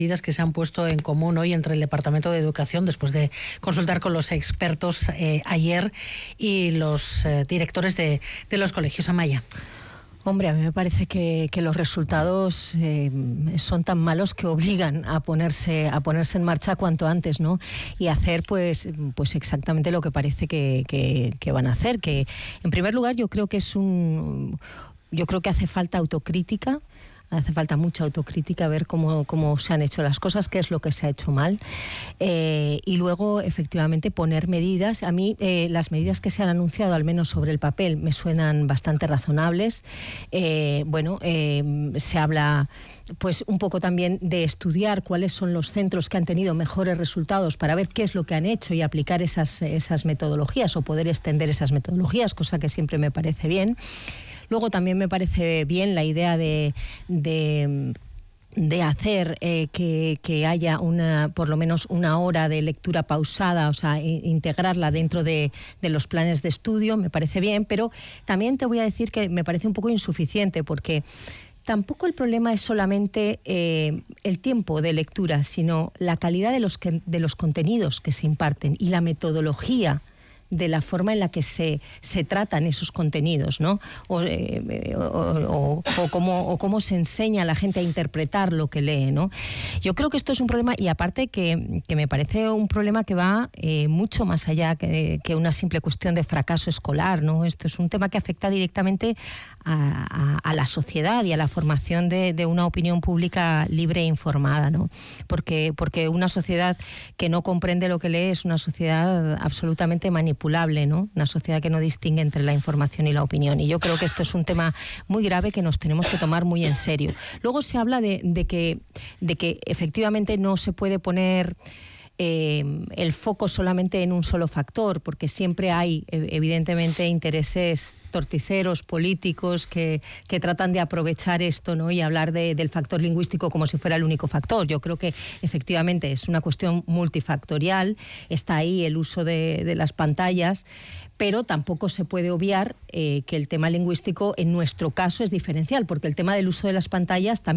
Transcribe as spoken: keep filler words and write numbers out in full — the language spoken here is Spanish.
medidas que se han puesto en común hoy entre el Departamento de Educación, después de consultar con los expertos eh, ayer, y los eh, directores de, de los colegios. Amaya. Hombre, a mí me parece que, que los resultados eh, son tan malos que obligan a ponerse a ponerse en marcha cuanto antes, ¿no? Y hacer pues pues exactamente lo que parece que, que, que van a hacer. Que en primer lugar yo creo que es un yo creo que hace falta autocrítica. Hace falta mucha autocrítica, ver cómo, cómo se han hecho las cosas, qué es lo que se ha hecho mal. Eh, y luego, efectivamente, poner medidas. A mí, eh, las medidas que se han anunciado, al menos sobre el papel, me suenan bastante razonables. Eh, bueno, eh, se habla pues un poco también de estudiar cuáles son los centros que han tenido mejores resultados para ver qué es lo que han hecho y aplicar esas, esas metodologías o poder extender esas metodologías, cosa que siempre me parece bien. Luego también me parece bien la idea de, de, de hacer eh, que, que haya una, por lo menos una hora de lectura pausada, o sea, integrarla dentro de, de los planes de estudio, me parece bien, pero también te voy a decir que me parece un poco insuficiente, porque tampoco el problema es solamente eh, el tiempo de lectura, sino la calidad de los, que, de los contenidos que se imparten y la metodología de la forma en la que se, se tratan esos contenidos, ¿no? O, eh, o, o, o, cómo, o cómo se enseña a la gente a interpretar lo que lee, ¿no? Yo creo que esto es un problema, y aparte que, que me parece un problema que va eh, mucho más allá que, que una simple cuestión de fracaso escolar, ¿no? Esto es un tema que afecta directamente a, a, a la sociedad y a la formación de, de una opinión pública libre e informada, ¿no? Porque, porque una sociedad que no comprende lo que lee es una sociedad absolutamente manipulable, ¿no? Una sociedad que no distingue entre la información y la opinión. Y yo creo que esto es un tema muy grave que nos tenemos que tomar muy en serio. Luego se habla de, de, que, de que efectivamente no se puede poner Eh, el foco solamente en un solo factor, porque siempre hay evidentemente intereses torticeros, políticos, que, que tratan de aprovechar esto, ¿no? Y hablar de, del factor lingüístico como si fuera el único factor. Yo creo que efectivamente es una cuestión multifactorial, está ahí el uso de, de las pantallas, pero tampoco se puede obviar eh, que el tema lingüístico en nuestro caso es diferencial, porque el tema del uso de las pantallas también